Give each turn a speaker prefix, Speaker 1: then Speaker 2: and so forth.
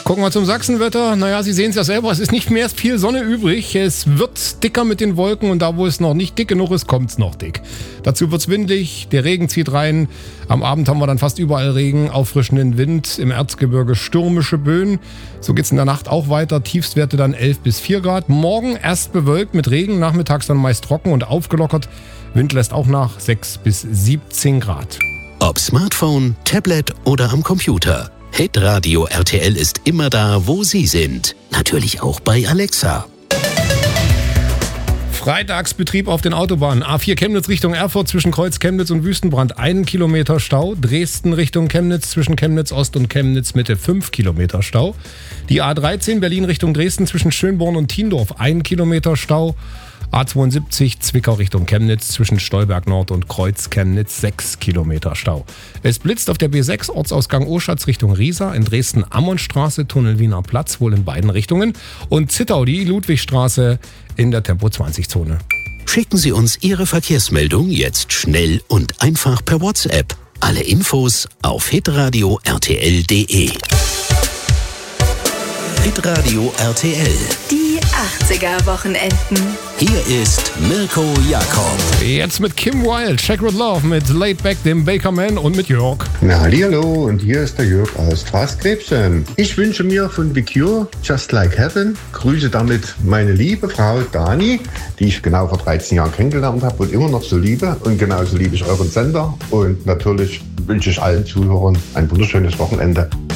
Speaker 1: Gucken wir zum Sachsenwetter. Naja, Sie sehen es ja selber, es ist nicht mehr viel Sonne übrig. Es wird dicker mit den Wolken und da, wo es noch nicht dick genug ist, kommt es noch dick. Dazu wird es windig, der Regen zieht rein. Am Abend haben wir dann fast überall Regen, auffrischenden Wind, im Erzgebirge stürmische Böen. So geht es in der Nacht auch weiter, Tiefstwerte dann 11 bis 4 Grad. Morgen erst bewölkt mit Regen, nachmittags dann meist trocken und aufgelockert. Wind lässt auch nach 6 bis 17 Grad.
Speaker 2: Ob Smartphone, Tablet oder am Computer. Hitradio RTL ist immer da, wo Sie sind. Natürlich auch bei Alexa.
Speaker 1: Freitagsbetrieb auf den Autobahnen. A4 Chemnitz Richtung Erfurt zwischen Kreuz Chemnitz und Wüstenbrand 1 Kilometer Stau. Dresden Richtung Chemnitz zwischen Chemnitz Ost und Chemnitz Mitte 5 Kilometer Stau. Die A13 Berlin Richtung Dresden zwischen Schönborn und Thiendorf 1 Kilometer Stau. A72 Zwickau Richtung Chemnitz zwischen Stolberg Nord und Kreuz Chemnitz 6 Kilometer Stau. Es blitzt auf der B6 Ortsausgang Oschatz Richtung Riesa, in Dresden Ammonstraße, Tunnel Wiener Platz, wohl in beiden Richtungen. Und Zittau die Ludwigstraße in der Tempo-20-Zone.
Speaker 2: Schicken Sie uns Ihre Verkehrsmeldung jetzt schnell und einfach per WhatsApp. Alle Infos auf hitradio rtl.de. Hitradio RTL.
Speaker 3: Die 80er-Wochenenden.
Speaker 2: Hier ist Mirko Jakob.
Speaker 1: Jetzt mit Kim Wilde, Check with Love, mit Laid Back, dem Bakerman und mit Jörg.
Speaker 4: Na hallihallo, und hier ist der Jörg aus Straßkrebsen. Ich wünsche mir von The Cure Just Like Heaven, grüße damit meine liebe Frau Dani, die ich genau vor 13 Jahren kennengelernt habe und immer noch so liebe. Und genauso liebe ich euren Sender. Und natürlich wünsche ich allen Zuhörern ein wunderschönes Wochenende.